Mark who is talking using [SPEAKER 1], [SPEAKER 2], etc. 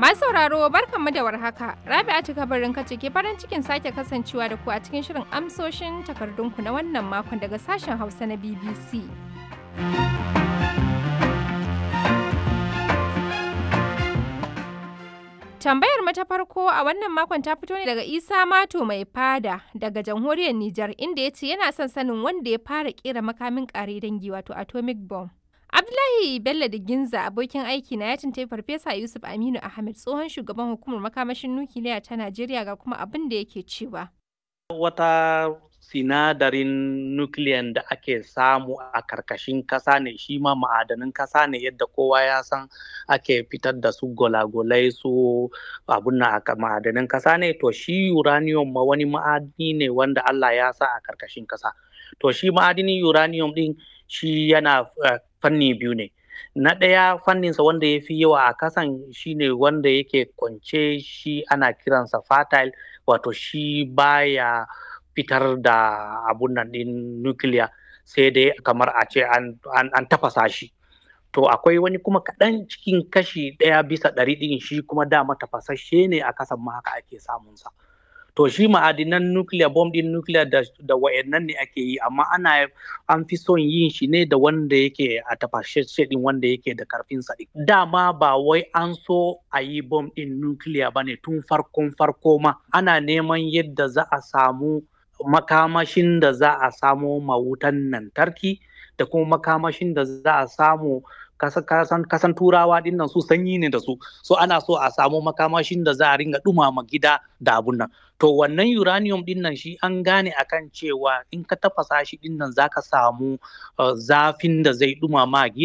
[SPEAKER 1] Masu sauraro barkanmu da warhaka. Rabi'atu kabarin kace ke farin cikin sake kasancewa da ku a cikin shirin amsoshin takardunku na wannan makon daga sashen Hausa na BBC. Tambayar mu ta farko a wannan makon ta fito ne daga Isa Mato mai fada daga jamhuriyar Nijar inda ya ce yana son sanin wanda ya fara kera makamin ƙare dangi wato atomic bomb. Abdullahi Bello Diginza abokin aiki na ya tuntuɓi Farfesa Yusuf Aminu Ahmed tsohon shugaban hukumar makamashin nukiliya ta Najeriya ga kuma abin da yake cewa.
[SPEAKER 2] Wata sinadarin nukiliyan da ake samu a karkashin kasa ne shi ma ma'adanin kasa ne yadda kowa ya san ake fitar da su gwalagwalai su abun na ma'adanin kasa ne to shi uranium ma wani ma'adini ne wanda Allah ya sa a karkashin kasa. To shi ma'adinin uranium din shi yana fanni biyu ne. Na ɗaya fanninsa wanda ya fi yawa a kasan shi ne wanda yake kwance shi ana kiransa fertile wato shi baya fitar da abun nan ɗin nukiliya sai dai kamar a ce an tafasa shi. To akwai wani kuma kaɗan cikin kashi 1/100 ɗin shi kuma dama tafasashe ne a kasan ma haka ake samunsa. To shi ma'adinan nukiliya bomb din nukiliya da wayannan ne ake yi amma an fi son yin shi ne da wanda yake a tafashashe din wanda yake da karfin sa din. Dama ba wai an so a yi bomb din nukiliya bane tun farko ma ana neman yadda za a samu makamashin da za a samo mawutan lantarki da kuma makamashin da za a samu kasan turawa din nan su sanyi ne da su so ana so a samu makamashin da za a ringa dumama gida da abun nan to wannan uranium din nan shi an gane akan cewa in ka tafasa shi din nan zaka samu zafin da zai dumama gida